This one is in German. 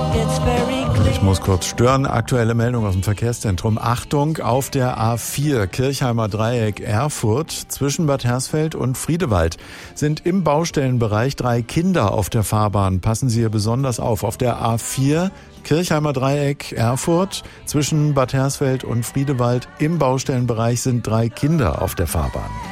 Ich muss kurz stören. Aktuelle Meldung aus dem Verkehrszentrum. Achtung, auf der A4 Kirchheimer Dreieck Erfurt zwischen Bad Hersfeld und Friedewald sind im Baustellenbereich 3 Kinder auf der Fahrbahn. Passen Sie hier besonders auf. Auf der A4 Kirchheimer Dreieck Erfurt zwischen Bad Hersfeld und Friedewald im Baustellenbereich sind 3 Kinder auf der Fahrbahn.